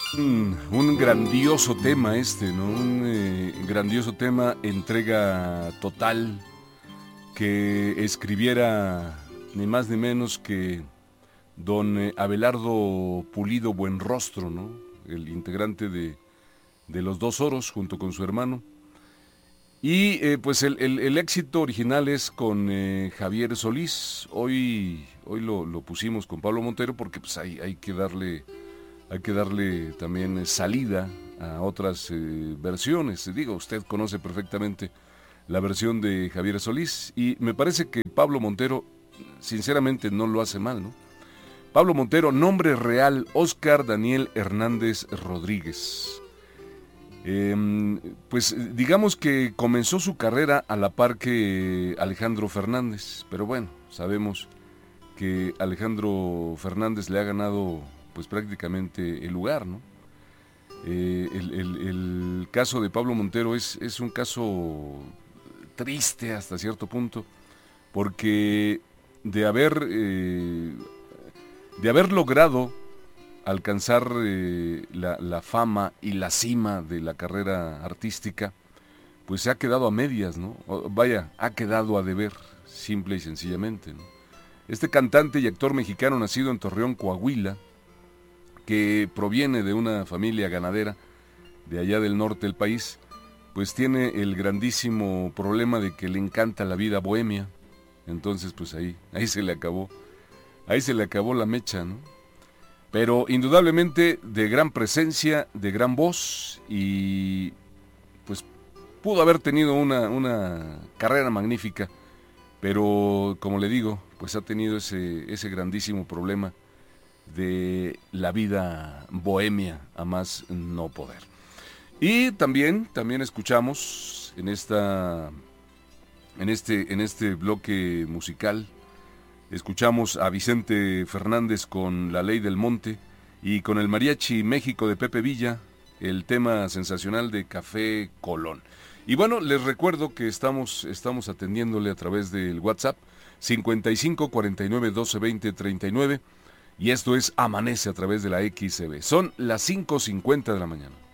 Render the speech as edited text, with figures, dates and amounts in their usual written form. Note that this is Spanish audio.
Un grandioso tema ¿no? Un grandioso tema, entrega total, que escribiera ni más ni menos que don Abelardo Pulido Buenrostro, ¿no? El integrante de Los Dos Oros, junto con su hermano. Y pues el éxito original es con Javier Solís. Hoy lo pusimos con Pablo Montero porque pues hay que darle también salida a otras versiones. Digo, usted conoce perfectamente la versión de Javier Solís y me parece que Pablo Montero, sinceramente, no lo hace mal, ¿no? Pablo Montero, nombre real, Óscar Daniel Hernández Rodríguez. Pues digamos que comenzó su carrera a la par que Alejandro Fernández, pero bueno, sabemos que Alejandro Fernández le ha ganado pues prácticamente el lugar, ¿no? El caso de Pablo Montero es un caso triste hasta cierto punto, porque de haber, eh, de haber logrado alcanzar la fama y la cima de la carrera artística, pues se ha quedado a medias, ¿no? Vaya, ha quedado a deber, simple y sencillamente, ¿no? Este cantante y actor mexicano nacido en Torreón, Coahuila, que proviene de una familia ganadera de allá del norte del país, pues tiene el grandísimo problema de que le encanta la vida bohemia. Entonces, pues ahí se le acabó la mecha, ¿no? Pero indudablemente de gran presencia, de gran voz y pues pudo haber tenido una carrera magnífica, pero como le digo, pues ha tenido ese grandísimo problema de la vida bohemia a más no poder. Y también escuchamos en este bloque musical, escuchamos a Vicente Fernández con La Ley del Monte y con el Mariachi México de Pepe Villa, el tema sensacional de Café Colón. Y bueno, les recuerdo que estamos atendiéndole a través del WhatsApp 55 49 12 20 39 y esto es Amanece a través de la XCB. Son las 5:50 de la mañana.